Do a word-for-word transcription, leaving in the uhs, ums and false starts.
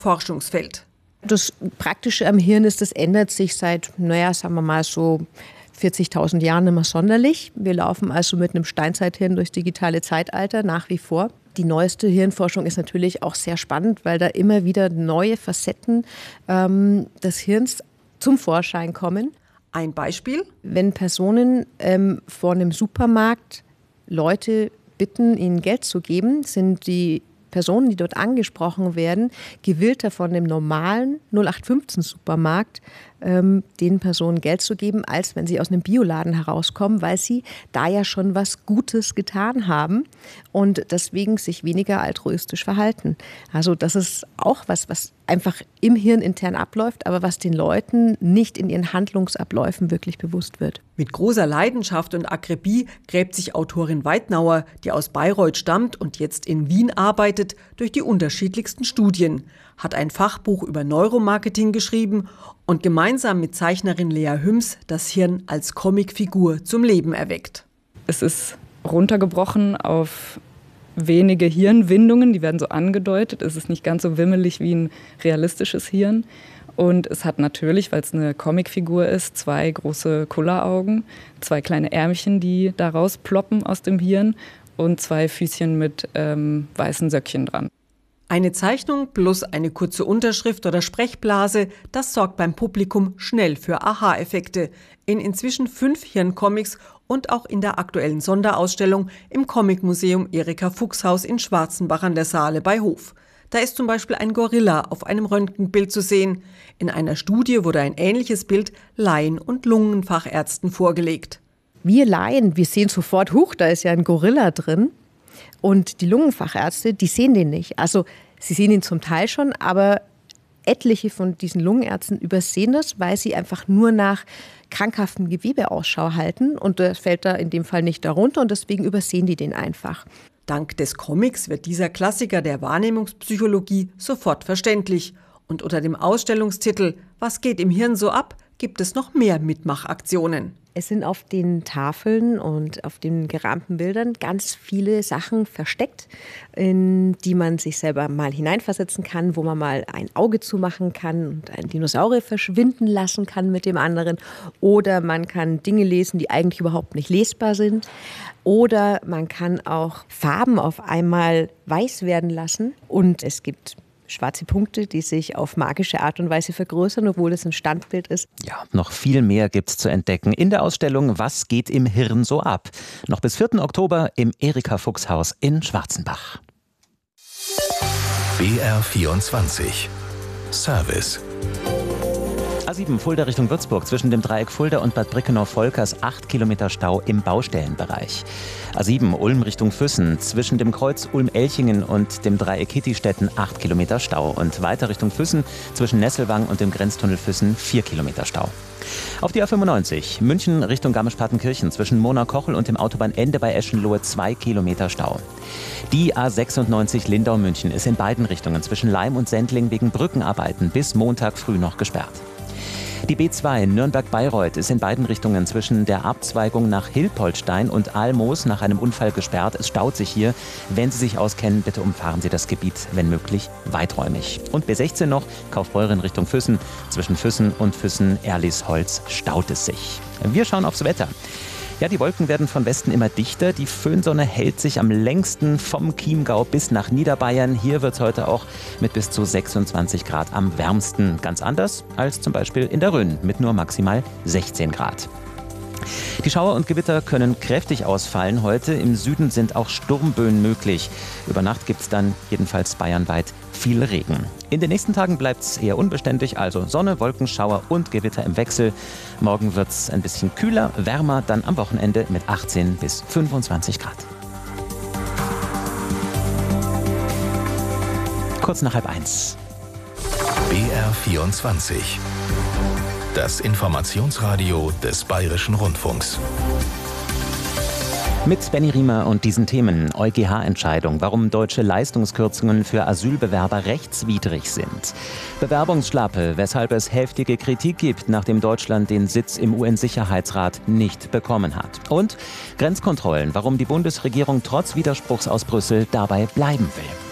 Forschungsfeld. Das Praktische am Hirn ist, das ändert sich seit, naja, sagen wir mal so vierzigtausend Jahren immer sonderlich. Wir laufen also mit einem Steinzeithirn durchs digitale Zeitalter nach wie vor. Die neueste Hirnforschung ist natürlich auch sehr spannend, weil da immer wieder neue Facetten ähm, des Hirns zum Vorschein kommen. Ein Beispiel? Wenn Personen ähm, vor einem Supermarkt Leute bitten, ihnen Geld zu geben, sind die Personen, die dort angesprochen werden, gewillter von dem normalen null acht fünfzehn Supermarkt ähm, den Personen Geld zu geben, als wenn sie aus einem Bioladen herauskommen, weil sie da ja schon was Gutes getan haben und deswegen sich weniger altruistisch verhalten. Also das ist auch was, was einfach im Hirn intern abläuft, aber was den Leuten nicht in ihren Handlungsabläufen wirklich bewusst wird. Mit großer Leidenschaft und Akribie gräbt sich Autorin Weidnauer, die aus Bayreuth stammt und jetzt in Wien arbeitet, durch die unterschiedlichsten Studien, hat ein Fachbuch über Neuromarketing geschrieben und gemeinsam mit Zeichnerin Lea Hüms das Hirn als Comicfigur zum Leben erweckt. Es ist runtergebrochen auf wenige Hirnwindungen, die werden so angedeutet. Es ist nicht ganz so wimmelig wie ein realistisches Hirn. Und es hat natürlich, weil es eine Comicfigur ist, zwei große Kulleraugen, zwei kleine Ärmchen, die da rausploppen aus dem Hirn und zwei Füßchen mit ähm, weißen Söckchen dran. Eine Zeichnung plus eine kurze Unterschrift oder Sprechblase, das sorgt beim Publikum schnell für Aha-Effekte. In inzwischen fünf Hirncomics und auch in der aktuellen Sonderausstellung im Comicmuseum Erika Fuchshaus in Schwarzenbach an der Saale bei Hof. Da ist zum Beispiel ein Gorilla auf einem Röntgenbild zu sehen. In einer Studie wurde ein ähnliches Bild Laien- und Lungenfachärzten vorgelegt. Wir Laien, wir sehen sofort, huch, da ist ja ein Gorilla drin. Und die Lungenfachärzte, die sehen den nicht. Also sie sehen ihn zum Teil schon, aber etliche von diesen Lungenärzten übersehen das, weil sie einfach nur nach krankhaftem Gewebe Ausschau halten. Und das fällt da in dem Fall nicht darunter und deswegen übersehen die den einfach. Dank des Comics wird dieser Klassiker der Wahrnehmungspsychologie sofort verständlich. Und unter dem Ausstellungstitel »Was geht im Hirn so ab?« gibt es noch mehr Mitmachaktionen. Es sind auf den Tafeln und auf den gerahmten Bildern ganz viele Sachen versteckt, in die man sich selber mal hineinversetzen kann, wo man mal ein Auge zumachen kann und einen Dinosaurier verschwinden lassen kann mit dem anderen. Oder man kann Dinge lesen, die eigentlich überhaupt nicht lesbar sind. Oder man kann auch Farben auf einmal weiß werden lassen. Und es gibt schwarze Punkte, die sich auf magische Art und Weise vergrößern, obwohl es ein Standbild ist. Ja, noch viel mehr gibt's zu entdecken in der Ausstellung »Was geht im Hirn so ab?« Noch bis vierten Oktober im Erika Fuchshaus in Schwarzenbach. B R vierundzwanzig Service. A sieben Fulda Richtung Würzburg, zwischen dem Dreieck Fulda und Bad Brickenau-Volkers acht Kilometer Stau im Baustellenbereich. A sieben Ulm Richtung Füssen, zwischen dem Kreuz Ulm-Elchingen und dem Dreieck Hittistetten acht Kilometer Stau. Und weiter Richtung Füssen, zwischen Nesselwang und dem Grenztunnel Füssen vier Kilometer Stau. Auf die A fünfundneunzig, München Richtung Garmisch-Partenkirchen, zwischen Mona-Kochel und dem Autobahnende bei Eschenlohe zwei Kilometer Stau. Die A sechsundneunzig Lindau-München ist in beiden Richtungen zwischen Laim und Sendling wegen Brückenarbeiten bis Montag früh noch gesperrt. Die B zwei Nürnberg-Bayreuth ist in beiden Richtungen zwischen der Abzweigung nach Hilpoltstein und Almoos nach einem Unfall gesperrt. Es staut sich hier. Wenn Sie sich auskennen, bitte umfahren Sie das Gebiet, wenn möglich, weiträumig. Und B sechzehn noch, Kaufbeuren Richtung Füssen. Zwischen Füssen und Füssen-Erlisholz staut es sich. Wir schauen aufs Wetter. Ja, die Wolken werden von Westen immer dichter. Die Föhnsonne hält sich am längsten vom Chiemgau bis nach Niederbayern. Hier wird es heute auch mit bis zu sechsundzwanzig Grad am wärmsten. Ganz anders als zum Beispiel in der Rhön mit nur maximal sechzehn Grad. Die Schauer und Gewitter können kräftig ausfallen heute. Im Süden sind auch Sturmböen möglich. Über Nacht gibt es dann jedenfalls bayernweit viel Regen. In den nächsten Tagen bleibt es eher unbeständig, also Sonne, Wolken, Schauer und Gewitter im Wechsel. Morgen wird es ein bisschen kühler, wärmer, dann am Wochenende mit achtzehn bis fünfundzwanzig Grad. Kurz nach halb eins. B R vierundzwanzig. Das Informationsradio des Bayerischen Rundfunks. Mit Benny Riemer und diesen Themen. EuGH-Entscheidung, warum deutsche Leistungskürzungen für Asylbewerber rechtswidrig sind. Bewerbungsschlappe, weshalb es heftige Kritik gibt, nachdem Deutschland den Sitz im U N-Sicherheitsrat nicht bekommen hat. Und Grenzkontrollen, warum die Bundesregierung trotz Widerspruchs aus Brüssel dabei bleiben will.